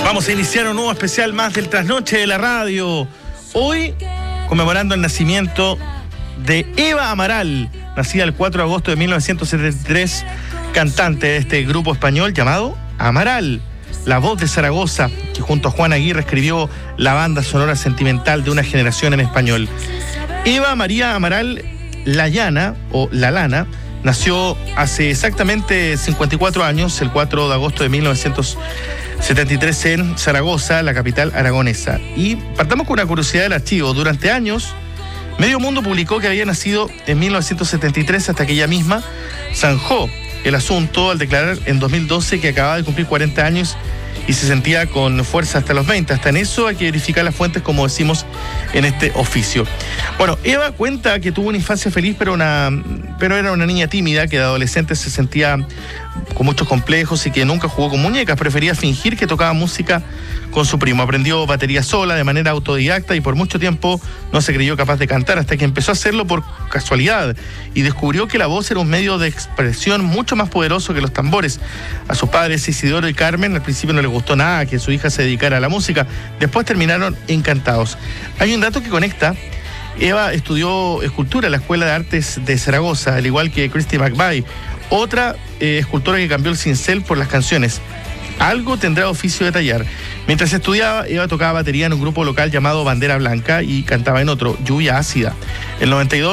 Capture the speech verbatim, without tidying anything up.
Vamos a iniciar un nuevo especial más del Trasnoche de la Radio. Hoy conmemorando el nacimiento de Eva Amaral, nacida el cuatro de agosto de mil novecientos setenta y tres, cantante de este grupo español llamado Amaral, la voz de Zaragoza, que junto a Juan Aguirre escribió la banda sonora sentimental de una generación en español. Eva María Amaral Layana, o La Lana, nació hace exactamente cincuenta y cuatro años, el cuatro de agosto de mil novecientos setenta y tres en Zaragoza, la capital aragonesa. Y partamos con una curiosidad del archivo. Durante años, Medio Mundo publicó que había nacido en mil novecientos setenta y tres hasta que ella misma zanjó el asunto al declarar en dos mil doce que acababa de cumplir cuarenta años y se sentía con fuerza hasta los veinte. Hasta en eso hay que verificar las fuentes, como decimos en este oficio. Bueno, Eva cuenta que tuvo una infancia feliz, pero, una, pero era una niña tímida que de adolescente se sentía con muchos complejos y que nunca jugó con muñecas. Prefería fingir que tocaba música con su primo. Aprendió batería sola, de manera autodidacta, y por mucho tiempo no se creyó capaz de cantar, hasta que empezó a hacerlo por casualidad y descubrió que la voz era un medio de expresión mucho más poderoso que los tambores. A sus padres, Isidoro y Carmen, al principio no les gustó nada que su hija se dedicara a la música. Después terminaron encantados. Hay un dato que conecta. Eva estudió escultura en la Escuela de Artes de Zaragoza, al igual que Christy McVie, otra eh, escultora que cambió el cincel por las canciones. Algo tendrá oficio de tallar. Mientras estudiaba, Eva tocaba batería en un grupo local llamado Bandera Blanca y cantaba en otro, Lluvia Ácida. En el noventa y dos